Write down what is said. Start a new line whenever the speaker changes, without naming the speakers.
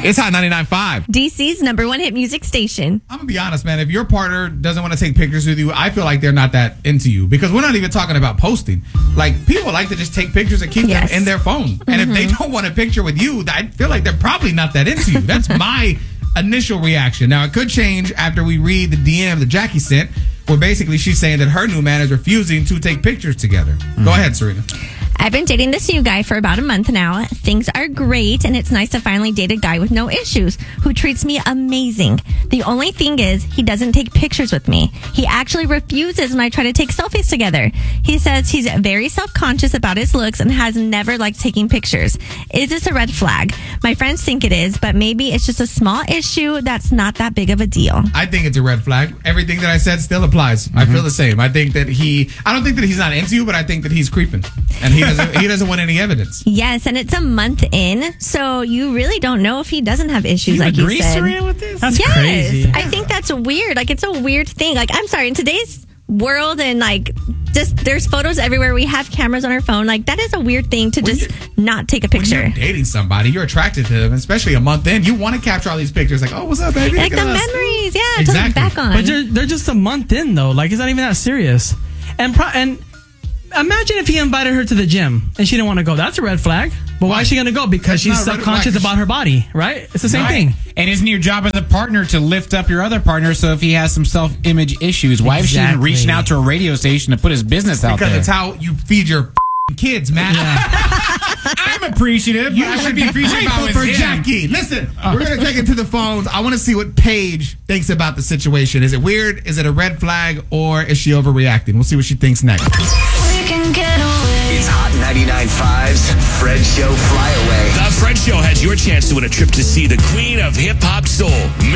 It's Hot 99.5.
DC's number one hit music station.
I'm going to be honest, man. If your partner doesn't want to take pictures with you, I feel like they're not that into you. Because we're not even talking about posting. Like, people like to just take pictures and keep them in their phone. And if they don't want a picture with you, I feel like they're probably not that into you. That's my initial reaction. Now, it could change after we read the DM that Jackie sent, where basically she's saying that her new man is refusing to take pictures together. Go ahead, Serena.
I've been dating this new guy for about a month now. Things are great, and it's nice to finally date a guy with no issues who treats me amazing. The only thing is, he doesn't take pictures with me. He actually refuses when I try to take selfies together. He says he's very self-conscious about his looks and has never liked taking pictures. Is this a red flag? My friends think it is, but maybe it's just a small issue that's not that big of a deal.
I think it's a red flag. Everything that I said still applies. I feel the same. I don't think that he's not into you, but I think that he's creeping. And he doesn't want any evidence.
Yes, and it's a month in, so you really don't know if he doesn't have issues, like you said.
Serena, with this?
That's
crazy.
I think that's weird. Like, it's a weird thing. Like, I'm sorry, in today's world and like just there's photos everywhere. We have cameras on our phone. Like, that is a weird thing to not take a picture.
When you're dating somebody, you're attracted to them, especially a month in. You want to capture all these pictures. Like, oh, what's up, baby?
Like the memories, yeah,
exactly.
to look back on.
But they're just a month in though. Like, it's not even that serious. And imagine if he invited her to the gym and she didn't want to go. That's a red flag. But why is she going to go? Because she's self-conscious about her body, right? It's the same thing.
And isn't your job as a partner to lift up your other partner? So if he has some self-image issues, why is she even reaching out to a radio station to put his business out there?
Because it's how you feed your kids, man.
I'm appreciative.
You should be grateful for Jackie. Listen, we're going to take it to the phones. I want to see what Paige thinks about the situation. Is it weird? Is it a red flag? Or is she overreacting? We'll see what she thinks next.
We can get away.
It's Hot 99.5's Fred Show Flyaway.
The Fred Show has your chance to win a trip to see the Queen of Hip Hop Soul.